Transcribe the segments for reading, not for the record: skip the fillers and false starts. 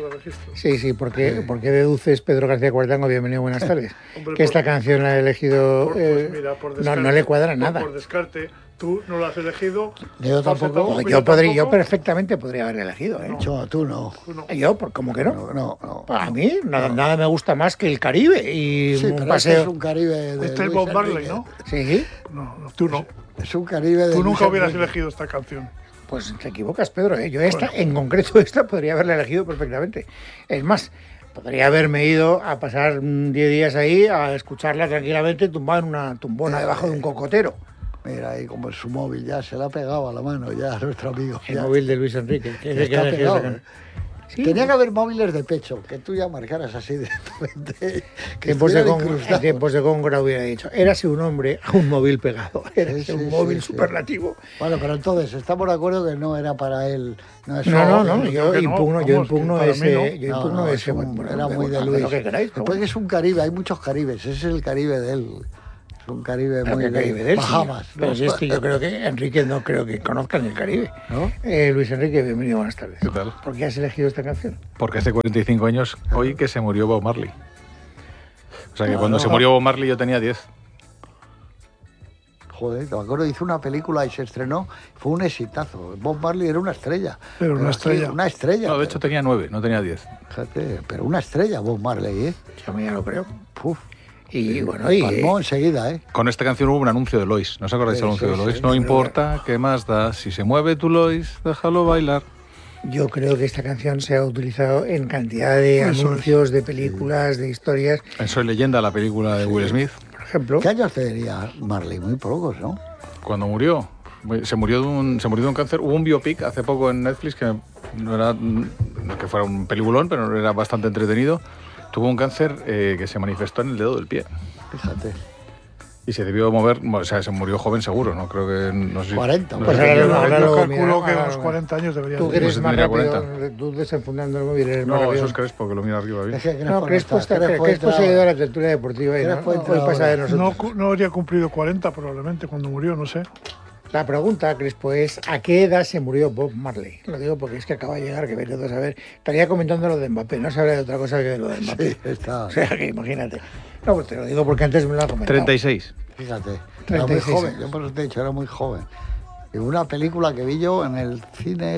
de registro. Sí, porque deduces, Pedro García Cuartango, bienvenido, buenas tardes, Hombre, que esta canción la ha elegido... Mira, por descarte, no le cuadra nada. Por descarte, tú no lo has elegido. Yo tampoco. Yo perfectamente podría haber elegido, ¿eh? No, tú no. Yo, ¿cómo que no? No. A mí nada me gusta más que el Caribe y sí, un pero paseo. Este es un Caribe de Este es Luis Bob Marley, Enrique. ¿no? Sí. No, tú no. Es un Caribe de Tú Luis nunca hubieras Enrique. elegido esta canción. Pues te equivocas, Pedro, ¿eh? Yo en concreto esta podría haberla elegido perfectamente. Es más, podría haberme ido a pasar 10 días ahí a escucharla tranquilamente tumbada en una tumbona debajo de un cocotero. Mira, ahí como en su móvil, ya se la ha pegado a la mano, ya nuestro amigo. El ya. móvil de Luis Enrique. Que es el que Está ha elegido pegado. esa canción. Sí, Tenía que haber móviles de pecho, que tú ya marcaras así directamente. Que en estuvieran tiempos de Góngora hubiera dicho, érase un hombre a un móvil pegado, érase Sí, un sí, móvil sí. superlativo. Bueno, pero entonces, estamos de acuerdo que no era para él. No, Yo impugno ese. Era muy de Luis. Después que es un Caribe, hay muchos Caribes, ese es el Caribe de él. Es un Caribe muy de Bahamas. Sí. Pero si es que yo creo que Enrique no creo que conozcan el Caribe. ¿No? Luis Enrique, bienvenido, buenas tardes. ¿Qué tal? ¿Por qué has elegido esta canción? Porque hace 45 años, hoy que se murió Bob Marley. O sea que cuando se murió Bob Marley yo tenía 10. Joder, me acuerdo, hizo una película y se estrenó, fue un exitazo. Bob Marley era una estrella. Pero una así, estrella. Una estrella. No, de hecho tenía 9, no tenía 10. Fíjate, pero una estrella Bob Marley, ¿eh? Yo ya lo creo. Uf. Y bueno, Palmó enseguida, ¿eh? Con esta canción hubo un anuncio de Lois. ¿No os acordáis del anuncio de Lois? sí, No importa qué más da, si se mueve tu Lois, déjalo bailar. yo creo que esta canción se ha utilizado en cantidad de anuncios, de películas, de historias. En Soy Leyenda, la película de Will Smith. Por ejemplo, ¿Qué años tenía Marley? Muy pocos, ¿no? Cuando murió, se murió de un cáncer. Hubo un biopic hace poco en Netflix que no era no que fuera un peliculón, pero era bastante entretenido. Tuvo un cáncer que se manifestó en el dedo del pie. Fíjate. Y se debió mover, o sea, se murió joven seguro, ¿no? Creo que... No sé si, 40. no Pues sé si- Yo calculo que a los 40 años debería tú que ser. eres Pues más tendría rápido, 40. tú desenfundando el móvil eres más No, rápido. eso es Crespo, que lo mira arriba bien. Es que No, Crespo se ha ido a la tertulia deportiva y Crespo hoy entra pasa de ahora. nosotros. No habría cumplido 40 probablemente cuando murió, no sé. La pregunta, Crespo, es ¿a qué edad se murió Bob Marley? Lo digo porque es que acaba de llegar, que vete a saber. Estaría comentando lo de Mbappé, no se habla de otra cosa que de lo de Mbappé. Sí, está. O sea, que imagínate. No, pues te lo digo porque antes me lo ha comentado. 36. Fíjate. Era muy 36 joven, años. yo por eso te he dicho, era muy joven. Y una película que vi yo en el cine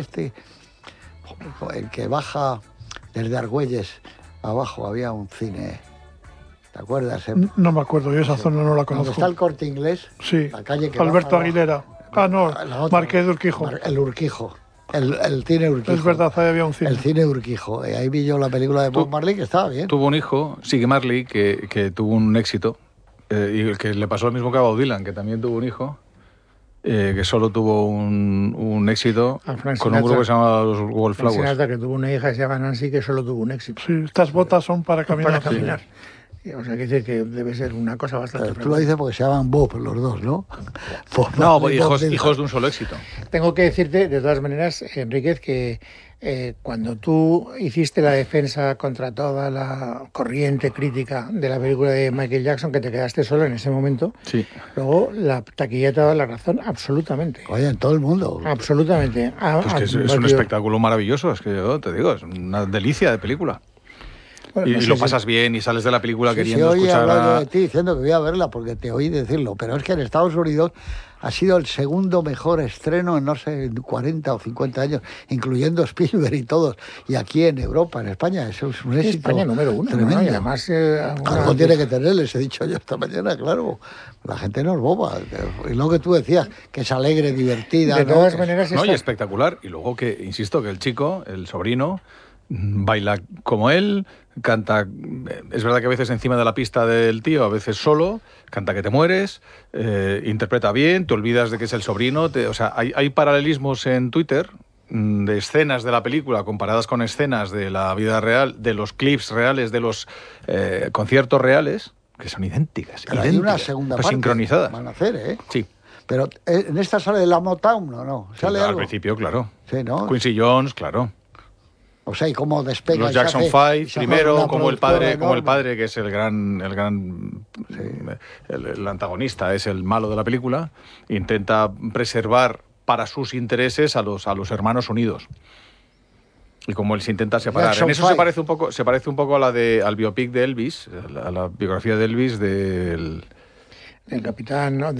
el que baja desde Argüelles abajo, había un cine. ¿Te acuerdas? No me acuerdo, yo esa zona no la Donde conozco. está el Corte Inglés. Sí, La calle que Alberto baja, Aguilera. Ah, no, la otra. Marqués de Urquijo. El Urquijo. El cine Urquijo. Es verdad, ahí había un cine. El cine Urquijo. Y ahí vi yo la película de Bob Marley, que estaba bien. Tuvo un hijo, Siggy Marley, que tuvo un éxito. Y que le pasó lo mismo que a Bob Dylan, que también tuvo un hijo. Que solo tuvo un éxito A Frank con un grupo que se llamaba los Wallflowers. Sinatra, que tuvo una hija que se llama Nancy, que solo tuvo un éxito. Sí, estas botas son para caminar. Para caminar. O sea, que decir que debe ser una cosa bastante Pero tú lo dices porque se llaman Bob los dos, ¿no? Bob No, Marley y Bob Dylan. hijos de un solo éxito. Tengo que decirte, de todas maneras, Enríquez, que cuando tú hiciste la defensa contra toda la corriente crítica de la película de Michael Jackson, que te quedaste solo en ese momento, Sí. luego la taquilla te ha dado la razón absolutamente. Oye, en todo el mundo. Absolutamente. Pues que es un espectáculo maravilloso, es que yo te digo, es una delicia de película. Bueno, Y no sé lo si- pasas bien y sales de la película Sí, queriendo oí escuchar hablar a... de ti diciendo que voy a verla porque te oí decirlo, pero es que en Estados Unidos ha sido el segundo mejor estreno en, no sé, 40 o 50 años, incluyendo Spielberg y todos. Y aquí en Europa, en España, eso es un éxito España número uno, ¿no? tremendo. Y además, Algo tiene que tener, les he dicho yo esta mañana, claro. La gente no es boba. Y lo que tú decías, que es alegre, divertida. de ¿no? todas Que- maneras, No, y esta- espectacular. Y luego que, insisto, que el chico, el sobrino, baila como él, canta, es verdad que a veces encima de la pista del tío, a veces solo, canta que te mueres, interpreta bien, te olvidas de que es el sobrino, o sea, hay paralelismos en Twitter de escenas de la película comparadas con escenas de la vida real, de los clips reales, de los conciertos reales, que son idénticas, Pero hay una idénticas, segunda pues parte. sincronizadas. Van a hacer, ¿eh? Sí, Pero en esta sale de la Motown, ¿no? ¿Sale al algo? principio, claro. Sí, ¿no? Quincy Jones, claro. O sea, y cómo despega. Los y se Jackson hace- Five y se hace primero una como el productora padre que es el antagonista, es el malo de la película, intenta preservar para sus intereses a los hermanos unidos. Y como él se intenta separar. Jackson En eso Five. se parece un poco al biopic de Elvis, a la biografía de Elvis del... El capitán, ¿no?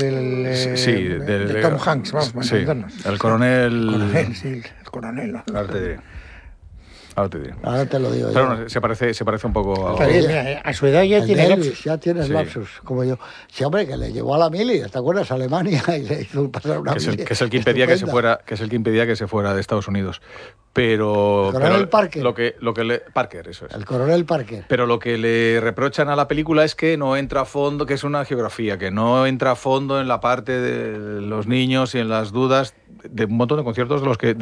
de Tom Hanks, vamos, para sí, entendernos. el coronel... Coronel, sí, el coronel, ¿no? Ahora te diré. Ahora te diré. Ahora te lo digo yo. Pero bueno, se parece un poco Está a... bien, mira, a su edad ya El tiene de Elvis, lapsus. ya tienes Sí. lapsus, como yo. Sí, hombre, que le llevó a la mili, ¿te acuerdas? A Alemania y le hizo pasar una que es el, mili que es el que impedía que se estupenda. fuera, que es el que impedía que se fuera de Estados Unidos. Pero, El coronel pero Parker. lo que le Parker, eso es. El coronel Parker. Pero lo que le reprochan a la película es que no entra a fondo, que es una geografía, que no entra a fondo en la parte de los niños y en las dudas de un montón de conciertos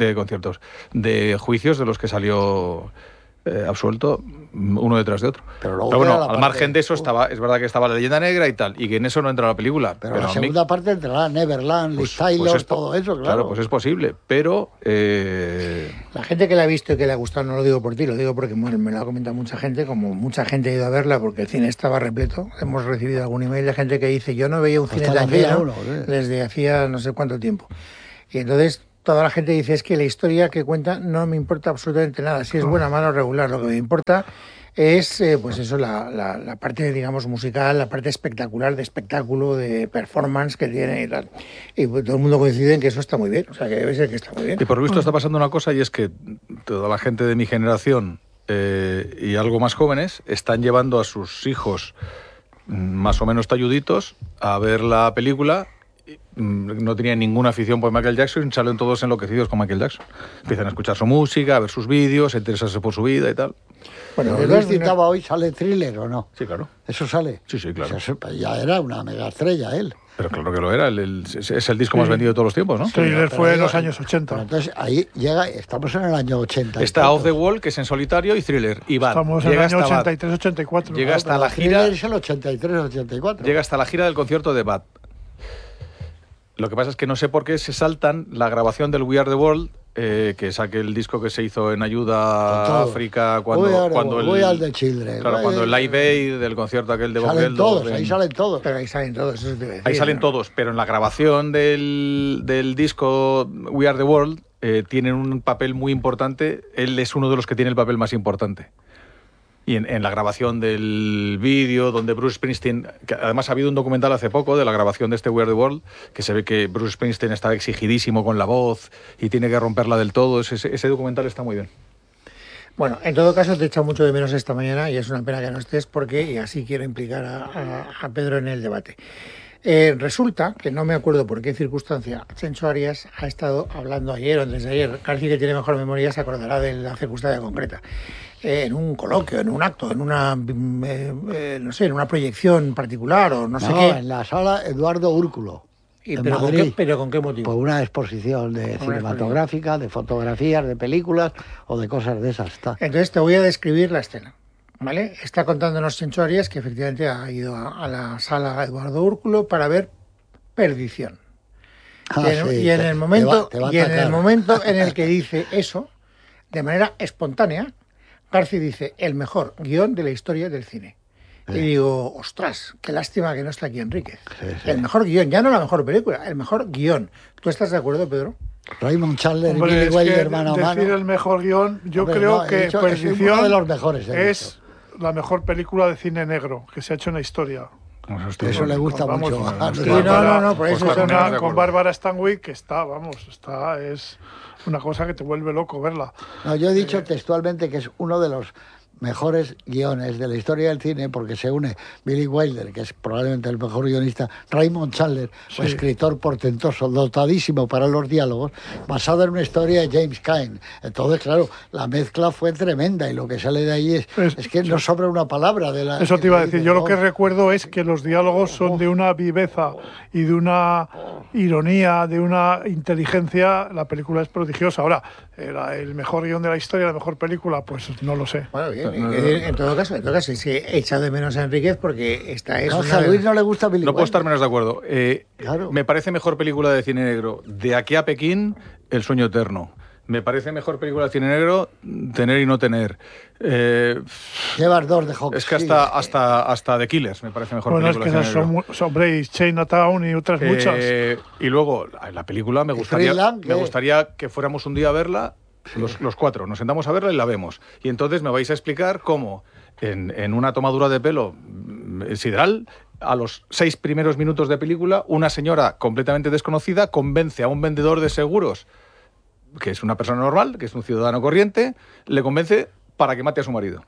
de juicios de los que salió absuelto uno detrás de otro. Pero luego bueno, queda la al parte- margen de eso es verdad que estaba la leyenda negra y tal, y que en eso no entra la película. Pero la a mí- segunda parte entrará Neverland, Liz Taylor, es po- todo eso, claro. Claro, pues es posible, pero La gente que la ha visto y que le ha gustado, no lo digo por ti, lo digo porque bueno, me lo ha comentado mucha gente, como mucha gente ha ido a verla porque el cine estaba repleto. Hemos recibido algún email de gente que dice, yo no veía un cine Hasta tan la fila lleno uno, ¿sí? desde hacía no sé cuánto tiempo. Y entonces toda la gente dice, es que la historia que cuenta no me importa absolutamente nada, si es buena, mala o regular, lo que me importa es pues eso, la parte, digamos, musical, la parte espectacular, de espectáculo, de performance que tiene y tal. Y pues, todo el mundo coincide en que eso está muy bien, o sea que debe ser que está muy bien. Y por lo visto está pasando una cosa, y es que toda la gente de mi generación y algo más jóvenes están llevando a sus hijos más o menos talluditos a ver la película. No tenían ninguna afición por Michael Jackson y salen todos enloquecidos con Michael Jackson. Empiezan a escuchar su música, a ver sus vídeos, a interesarse por su vida y tal. Bueno, Pero de Luis todas maneras- citaba hoy, ¿sale Thriller o no? Sí, claro. ¿Eso sale? Sí, sí, claro. O sea, eso ya era una mega estrella él. Pero claro que lo era. Es el disco más vendido de todos los tiempos, ¿no? Thriller Pero fue en digo, los años 80. Pero entonces ahí llega, estamos en el año 80. y Está tantos. Off the Wall, que es en solitario, y Thriller. Y Bad. Estamos en el Llega año hasta Bad. 83-84. Llega hasta Pero la gira. Thriller es el 83-84. Llega hasta la gira del concierto de Bad. Lo que pasa es que no sé por qué se saltan la grabación del We Are the World, que es aquel disco que se hizo en ayuda Con a todo. África Voy al de Children. claro, cuando el Live Aid del concierto aquel de Bob Salen Geldof todos, en- ahí salen todos. Pero ahí salen todos, eso te iba a decir, Ahí salen ¿no? todos, pero en la grabación del disco We Are the World tienen un papel muy importante. Él es uno de los que tiene el papel más importante. Y en la grabación del vídeo, donde Bruce Springsteen, que además ha habido un documental hace poco de la grabación de este We Are the World, que se ve que Bruce Springsteen está exigidísimo con la voz y tiene que romperla del todo. Ese documental está muy bien. Bueno, en todo caso te he echado mucho de menos esta mañana y es una pena que no estés porque y así quiero implicar a Pedro en el debate. Resulta que no me acuerdo por qué circunstancia Chencho Arias ha estado hablando ayer o antes de ayer, García, que tiene mejor memoria, se acordará de la circunstancia concreta, en un coloquio, en un acto, en una no sé, en una proyección particular o no sé qué. En la sala Eduardo Úrculo. Y, en pero, Madrid. pero ¿con qué motivo? Por una exposición de cinematográfica, de fotografías, de películas o de cosas de esas. Está. Entonces te voy a describir la escena. ¿Vale? Está contándonos Chencho Arias que efectivamente ha ido a la sala Eduardo Úrculo para ver Perdición. Ah, Y en el momento, te va a y en el atacar. momento en el que dice eso, de manera espontánea, García dice el mejor guión de la historia del cine. Y digo, ostras, qué lástima que no está aquí Enríquez. Sí, sí. El mejor guión, ya no la mejor película, el mejor guión. ¿Tú estás de acuerdo, Pedro? Raymond Chandler y Hombre, Billy es Wilder que mano a decir mano. el mejor guión, yo Hombre, creo no, he que dicho, es Perdición uno de los mejores, he es la mejor película de cine negro que se ha hecho en la historia. Eso le gusta Vamos, mucho. con Sí, Bárbara- no, por eso Pues son- claro, de con acuerdo. Bárbara Stanwyck, que es una cosa que te vuelve loco verla. No, yo he dicho textualmente que es uno de los mejores guiones de la historia del cine porque se une Billy Wilder, que es probablemente el mejor guionista, Raymond Chandler, un escritor portentoso, dotadísimo para los diálogos, basado en una historia de James Cain. Entonces, claro, la mezcla fue tremenda y lo que sale de ahí es que no sobra una palabra de la... Eso te iba a decir. Yo lo que recuerdo recuerdo es que los diálogos son de una viveza y de una ironía, de una inteligencia. La película es prodigiosa. Ahora, el mejor guión de la historia, la mejor película, pues no lo sé. Bueno, bien, en todo caso, sí, he echado de menos a Enríquez porque esta es A Luis no le gusta Billy No puedo Wilder. estar menos de acuerdo. Claro. Me parece mejor película de cine negro de aquí a Pekín, El sueño eterno. Me parece mejor película de cine negro, Tener y no tener. Llevas dos de Hawks. Es que hasta The Killers me parece mejor Bueno, es película que de esas cine negro. son Brace, Chinatown y otras muchas. Y luego, la película me Thriller, gustaría que fuéramos un día a verla Los 4, nos sentamos a verla y la vemos. Y entonces me vais a explicar cómo en una tomadura de pelo sideral, a los 6 primeros minutos de película, una señora completamente desconocida convence a un vendedor de seguros, que es una persona normal, que es un ciudadano corriente, le convence para que mate a su marido.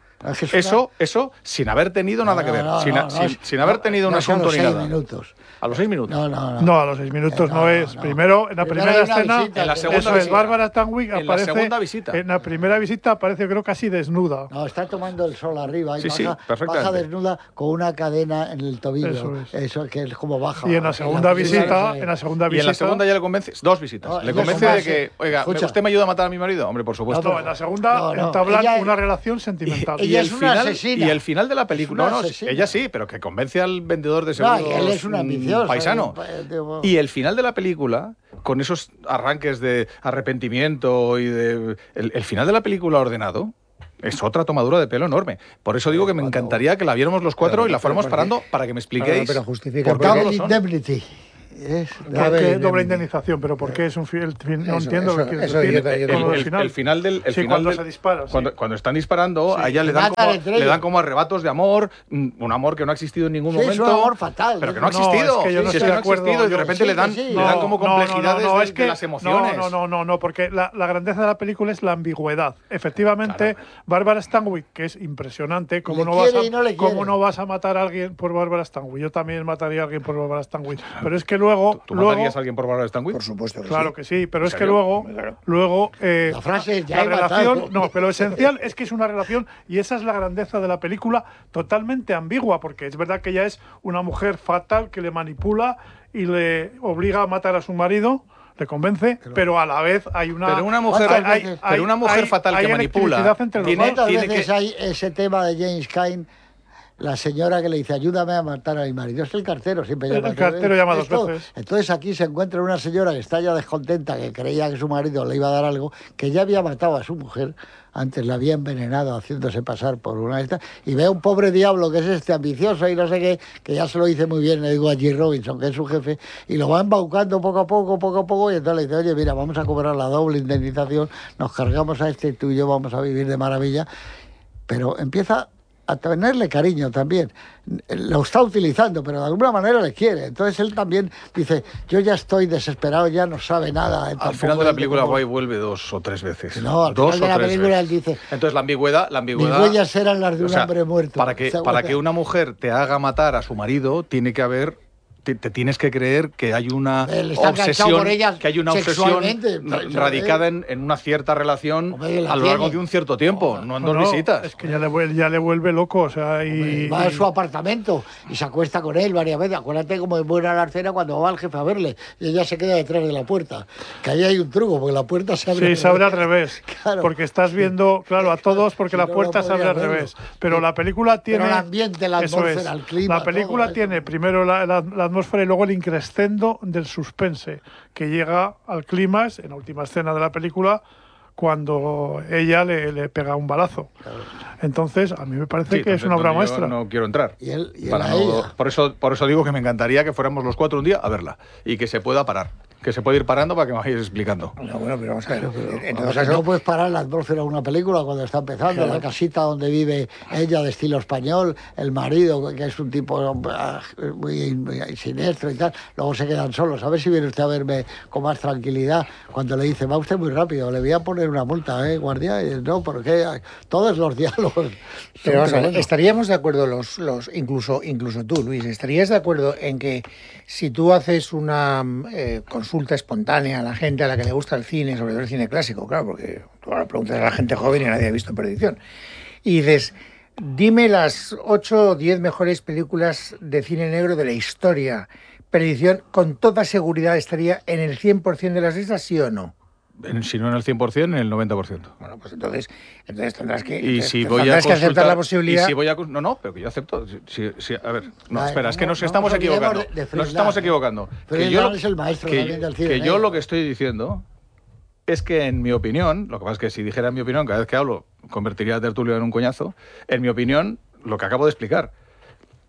Eso sin haber tenido nada que ver, sin haber tenido un asunto ni nada. Minutos. ¿A los 6 minutos? No, a los 6 minutos no es. Primero, en la primera escena, en la segunda eso visita. es, Bárbara Stanwyck En aparece... la segunda visita. En la primera visita aparece, creo, casi desnuda. No, está tomando el sol arriba y Sí, baja, perfectamente. baja desnuda con una cadena en el tobillo. Eso es. Que es como baja. Y en la segunda visita... Y en la segunda ya le convences, 2 visitas. No, le ella convence de convence. que, oiga, Escucha. ¿usted me ayuda a matar a mi marido? Hombre, por supuesto. No, en la segunda entablan ella- una relación sentimental. ella es una asesina. Y el final de la película, Es una no, asesina. ella sí, pero que convence al vendedor de No, seguros y él es un ambicioso. paisano. Y el final de la película, con esos arranques de arrepentimiento y de... El final de la película ordenado es otra tomadura de pelo enorme. Por eso digo que me encantaría que la viéramos los 4 y la fuéramos parando para que me expliquéis Pero justifica por qué Double no lo son. Indemnity. Es A ver, ¿Qué doble indemnización? ¿Pero por qué es un fin? No entiendo lo que quieres eso decir. yo con lo del El final del... el Sí, final cuando del- se dispara, sí. Cuando están disparando, a ella le dan, Matan entre ellos. como arrebatos de amor, un amor que no ha existido en ningún Sí, es momento. un amor fatal. Pero que no ha No, existido. es que yo no Si estoy de no ha acuerdo. existido y de Yo repente sí, le dan, que sí. le dan como complejidades es de las emociones. No, porque la grandeza de la película es la ambigüedad. Efectivamente, Bárbara Stanwyck, que es impresionante, Le quiere y no le quiere. ¿cómo no vas a matar a alguien por Bárbara Stanwyck? Yo también mataría a alguien por Bárbara Stanwyck. Pero es que luego... ¿Tú matarías a alguien por Bárbara Stanwyck? Por supuesto que Claro sí. que sí, pero es que serio? luego La frase es, "Ya la he matado". relación, no, pero lo esencial es que es una relación y esa es la grandeza de la película, totalmente ambigua, porque es verdad que ella es una mujer fatal que le manipula y le obliga a matar a su marido, le convence, pero a la vez hay una Pero una mujer, fatal hay que manipula electricidad entre los tiene, dos. ¿Cuántas tiene veces que... hay ese tema de James Cain? La señora que le dice, ayúdame a matar a mi marido. Es que el cartero siempre llama. El cartero llama dos Esto. veces. Entonces aquí se encuentra una señora que está ya descontenta, que creía que su marido le iba a dar algo, que ya había matado a su mujer, antes la había envenenado haciéndose pasar por una de estas, y ve a un pobre diablo que es este ambicioso y no sé qué, que ya se lo dice muy bien, le digo a G. Robinson, que es su jefe, y lo va embaucando poco a poco, y entonces le dice, oye, mira, vamos a cobrar la doble indemnización, nos cargamos a este y tú y yo vamos a vivir de maravilla, pero empieza a tenerle cariño también. Lo está utilizando, pero de alguna manera le quiere. Entonces él también dice, yo ya estoy desesperado, ya no sabe nada. Al final de la película, Guay vuelve 2 o 3 veces. No, al Dos final de o la tres película veces. él dice, Entonces la ambigüedad... mis huellas eran las de un o sea, hombre muerto. Para que una mujer te haga matar a su marido, tiene que haber... Te tienes que creer que hay una Él está enganchado obsesión, por ella que hay una obsesión sexualmente, radicada en una cierta relación Hombre, la a lo largo tiene. de un cierto tiempo, no en 2 visitas. Es que ya le vuelve loco, o sea, y va a su apartamento y se acuesta con él varias veces. Acuérdate como es buena la cena cuando va el jefe a verle y ella se queda detrás de la puerta. Que ahí hay un truco, porque la puerta se abre. sí, se abre al revés. Claro. Porque estás viendo, claro, a todos, porque Si la no, puerta no se abre al podía revés. verlo. Pero la película tiene... el ambiente, la eso atmósfera, es. el clima, La película todo, tiene primero la atmósfera y luego el increscendo del suspense, que llega al clímax, en la última escena de la película, cuando ella le pega un balazo. Entonces, a mí me parece que es una obra donde yo maestra. no quiero entrar. Y él Para a no- ella. por eso digo que me encantaría que fuéramos los 4 un día a verla y que se pueda parar. Que se puede ir parando para que me vayáis explicando. No, bueno, pero vamos a ver. En todo O sea, caso, no puedes parar la atmósfera de una película cuando está empezando, Claro. la casita donde vive ella de estilo español, el marido, que es un tipo muy siniestro y tal, luego se quedan solos. A ver si viene usted a verme con más tranquilidad cuando le dice, va usted muy rápido, le voy a poner una multa, guardia. Y no, porque todos los diálogos. pero vamos a ver, tremendos. estaríamos de acuerdo incluso tú, Luis, ¿estarías de acuerdo en que si tú haces una consulta espontánea a la gente a la que le gusta el cine, sobre todo el cine clásico, claro, porque tú ahora preguntas a la gente joven y nadie ha visto Perdición, y dices, dime las 8 o 10 mejores películas de cine negro de la historia, Perdición con toda seguridad estaría en el 100% de las listas, ¿sí o no? Si no en el 100%, en el 90%. Bueno, pues entonces tendrás que, Y si te voy a tendrás que aceptar consultar, la posibilidad. y si voy a, no, pero que yo acepto. A ver, no, Ay, espera, es que no, nos no estamos nos olvidemos equivocando. de Nos Friedland, estamos equivocando. Friedland es el maestro también del cine que yo negro. lo que estoy diciendo es que en mi opinión, lo que pasa es que si dijera mi opinión, cada vez que hablo, convertiría a Tertulio en un coñazo. En mi opinión, lo que acabo de explicar,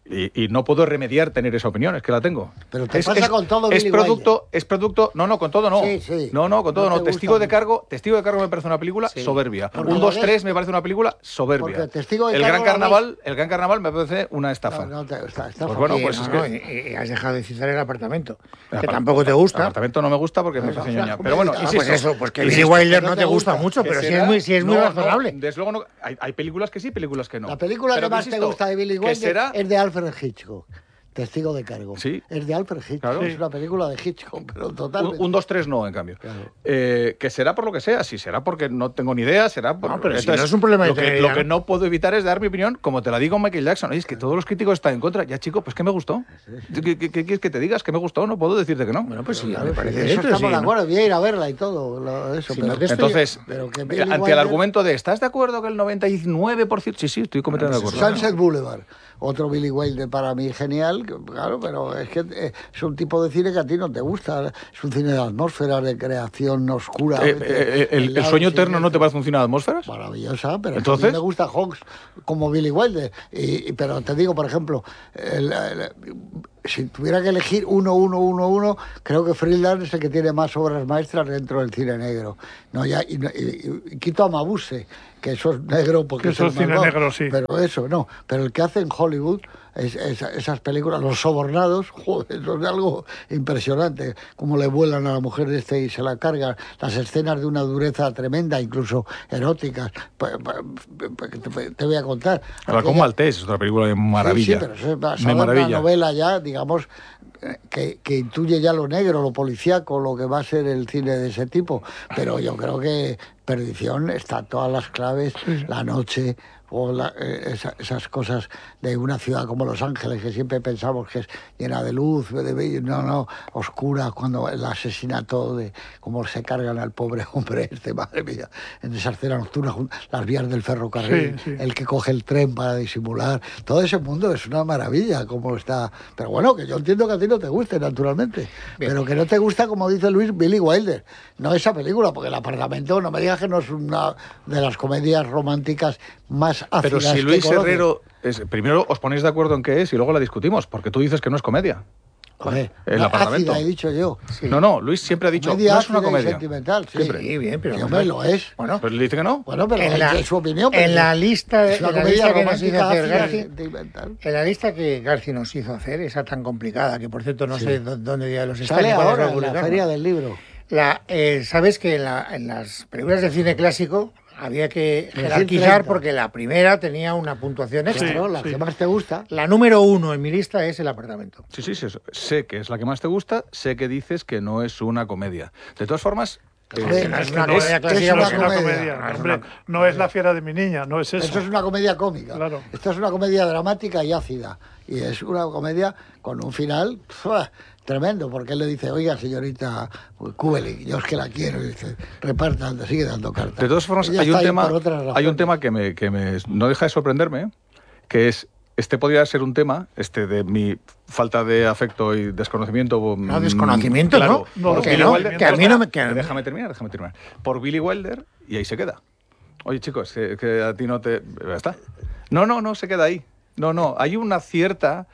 Y no puedo remediar tener esa opinión, es que la tengo. Pero te pasa con todo, Billy es producto, no, con todo no. Sí. No, con todo No no. te Testigo de gusta Cargo me parece una película soberbia. Porque 1, lo 2, ves- 3 me parece una película soberbia. Porque Testigo de el Cargo Gran lo ves- Carnaval me parece una estafa. Está Pues bueno, pues es que y has dejado de citar El Apartamento, que Apart- tampoco te El gusta. Apartamento no me gusta porque me parece ñoña. Pero bueno, Ah, insisto, Pues eso, pues que Billy insisto, Wilder que no te gusta mucho, que pero sí será- es muy no, razonable. desde luego no. Hay películas que sí, películas que no. La película Pero que más te insisto, gusta de Billy que Wilder será es de Alfred Hitchcock. Testigo de Cargo. Sí. Es de Alfred Hitchcock. Claro. Es una película de Hitchcock, pero totalmente. 1, 2, 3 no, en cambio. Claro. Que será por lo que sea, si será porque no tengo ni idea, será por... No, pero si Entonces, no es un problema de lo que, tener lo idea, que ¿no? no puedo evitar es dar mi opinión, como te la digo Michael Jackson. Oye, es que todos los críticos están en contra. Ya, chico, pues que me gustó. ¿Qué quieres que te digas? Que me gustó, no puedo decirte que no. Bueno, pues sí, Claro, me sí, parece eso derecho, estamos sí, de ¿no? acuerdo, voy a ir a verla y todo. Eso, Si pero, no te estoy- Entonces, pero que Billy ante el Wilder- argumento de ¿estás de acuerdo que el 99%? Sí, estoy completamente de acuerdo. Sunset Boulevard, otro Billy Wilder para mí genial, claro, pero es que es un tipo de cine que a ti no te gusta, es un cine de atmósfera, de creación oscura. ¿El sueño eterno no te parece un cine de atmósferas? Maravillosa, pero ¿Entonces? a mí me gusta Hawks como Billy Wilder. Pero te digo, por ejemplo, si tuviera que elegir uno, creo que Friedland es el que tiene más obras maestras dentro del cine negro. No, y quito a Mabuse, que eso es negro porque Que eso el es cine malvado, negro, sí. Pero eso no. Pero el que hace en Hollywood, esas películas, Los Sobornados, joder, eso es algo impresionante. Cómo le vuelan a la mujer y se la cargan. Las escenas de una dureza tremenda, incluso eróticas. Te voy a contar. Halcón Aquella- Maltés es otra película de maravilla. Sí, pero eso es basada de en una maravilla. novela ya, digamos, que intuye ya lo negro, lo policíaco, lo que va a ser el cine de ese tipo. Pero yo creo que Perdición está todas las claves, La Noche, o esas cosas de una ciudad como Los Ángeles, que siempre pensamos que es llena de luz, oscura, cuando el asesinato de cómo se cargan al pobre hombre madre mía, en esa escena nocturna, las vías del ferrocarril, Sí. el que coge el tren para disimular, todo ese mundo es una maravilla, como está. Pero bueno, que yo entiendo que a ti no te guste, naturalmente, pero que no te gusta, como dice Luis, Billy Wilder, no esa película, porque El Apartamento, no me digas que no es una de las comedias románticas más Pero ácidas si que Luis conoces. Herrero... primero os ponéis de acuerdo en qué es y luego la discutimos, porque tú dices que no es comedia. Joder, El no, Apartamento. ácida, he dicho yo. No, Luis siempre ha dicho, Comedia no es una ácida y comedia. sentimental, sí. Siempre. Sí, bien, pero... Sí, hombre, lo es. Bueno, Pero él dice que no. Bueno, pero en es su opinión. pero en la lista, es una en la comedia lista que nos hizo romántica hacer ácida y Garci, sentimental. en la lista que Garci nos hizo hacer, esa tan complicada, que por cierto no sé dónde ya los está Sale ni cuándo se va ahora a en la publicar, Feria ¿no? del Libro. Sabes que en las películas de cine clásico había que Decir jerarquizar 30. porque la primera tenía una puntuación extra. Claro, la sí. que más te gusta. La número 1 en mi lista es El Apartamento. Sí, sé que es la que más te gusta, sé que dices que no es una comedia. De todas formas, Joder, no es es una que comedia clásica, No es porque una comedia. comedia, No, es hombre, una- no es La fiera de mi niña, no es eso. Esto es una comedia cómica. Claro. Esto es una comedia dramática y ácida. Y es una comedia con un final tremendo, porque él le dice, oiga, señorita Kubelik, yo es que la quiero. Y dice, repartan, sigue dando cartas. de todas formas Ella hay está un ahí tema, por otras hay un razones. tema que me no deja de sorprenderme, que es, podría ser un tema, de mi falta de afecto y desconocimiento. No, desconocimiento, claro, ¿no? por Que Billy no, Wilder, que a mí no me- que a mí- Déjame terminar. Por Billy Wilder, y ahí se queda. Oye, chicos, que a ti no te... Ya está. No, se queda ahí. No, hay una cierta...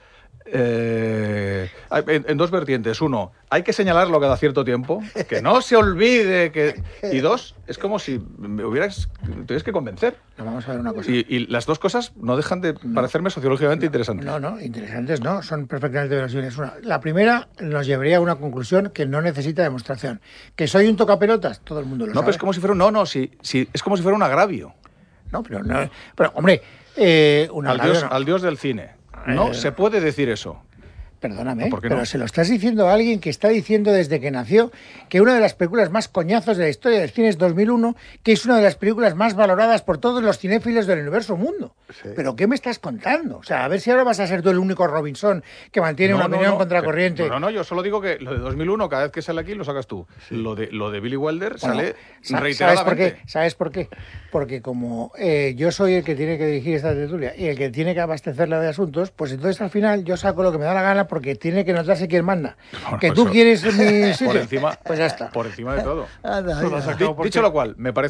en dos vertientes. Uno, hay que señalarlo cada cierto tiempo, que no se olvide que... Y dos, es como si me tuvieras que convencer. No, vamos a ver una cosa. Y las dos cosas no dejan de parecerme sociológicamente interesantes. No, interesantes no, son perfectamente verosímiles. La primera nos llevaría a una conclusión que no necesita demostración. Que soy un tocapelotas, todo el mundo lo No, sabe. pero es como si fuera es como si fuera un agravio No, pero hombre, un agravio no. al dios del cine. No se puede decir eso. Perdóname, ¿Por qué pero no? se lo estás diciendo a alguien que está diciendo desde que nació que una de las películas más coñazos de la historia del cine es 2001, que es una de las películas más valoradas por todos los cinéfilos del universo mundo. Sí. ¿Pero qué me estás contando? O sea, a ver si ahora vas a ser tú el único Robinson que mantiene una opinión contracorriente. No, yo solo digo que lo de 2001, cada vez que sale aquí, lo sacas tú. Lo de Billy Wilder Bueno, sale ¿sabes reiteradamente. por qué? ¿Sabes por qué? Porque como yo soy el que tiene que dirigir esta tertulia y el que tiene que abastecerla de asuntos, pues entonces al final yo saco lo que me da la gana porque tiene que notarse quién manda. Bueno, Que tú eso- quieres mi sitio, por encima, pues ya está. por encima de todo. Anda, Eso lo anda. has sacado porque- Dicho lo cual, me parece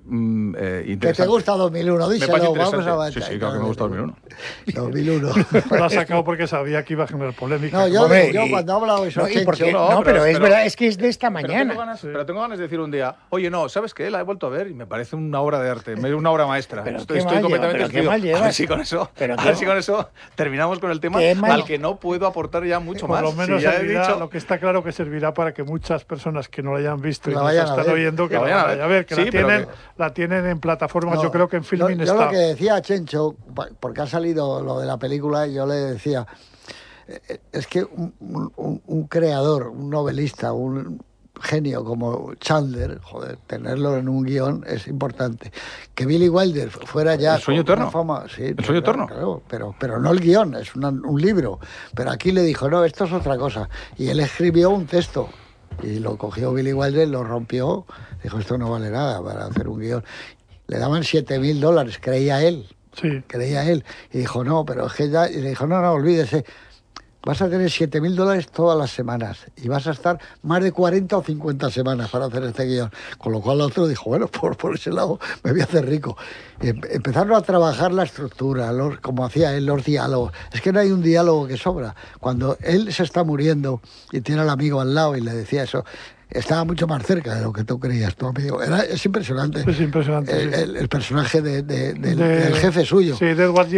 Que te gusta 2001, díselo, parece vamos interesante. a avanzar. Sí, claro que me gusta 2001. 2001. Lo ha sacado porque sabía que iba a generar polémica. No, yo Hombre, cuando he hablado de eso, No, y porque- Chencho, no, pero es verdad, es que es de esta mañana. Pero tengo ganas de decir un día, oye, no, ¿sabes qué? La he vuelto a ver y me parece una obra de arte, una obra maestra. Pero Estoy qué mal completamente lleva, pero qué destruido. mal llevas. A ver si con eso, Pero a qué- ver si con eso terminamos con el tema Qué mal- al que no puedo aportar ya mucho Por más. lo menos Si ya he servirá, dicho- lo que está claro que servirá para que muchas personas que no la hayan visto y La nos vayan a están ver. oyendo, que La la vayan a vayan a ver. ver, que, Sí, pero la tienen en plataformas, no, yo creo que en Filmin yo está. lo que decía Chencho, porque ha salido lo de la película, y yo le decía, es que un creador, un novelista, un genio como Chandler, joder, tenerlo en un guión es importante. Que Billy Wilder fuera ya El sueño con una eterno. fama, sí, El sueño eterno. claro, pero no el guión, es un libro. Pero aquí le dijo, no, esto es otra cosa. Y él escribió un texto. Y lo cogió Billy Wilder, lo rompió, dijo, esto no vale nada para hacer un guión. Le daban $7.000, creía él. Sí. Y dijo, no, pero es que ya... Y le dijo, no, olvídese. Vas a tener $7.000 todas las semanas y vas a estar más de 40 o 50 semanas para hacer este guión. Con lo cual el otro dijo, bueno, por ese lado me voy a hacer rico. Y empezaron a trabajar la estructura, como hacía él, los diálogos. Es que no hay un diálogo que sobra. Cuando él se está muriendo y tiene al amigo al lado y le decía eso, estaba mucho más cerca de lo que tú creías, tu amigo. Es impresionante. Es impresionante. sí. El personaje del jefe suyo. Sí, de Edward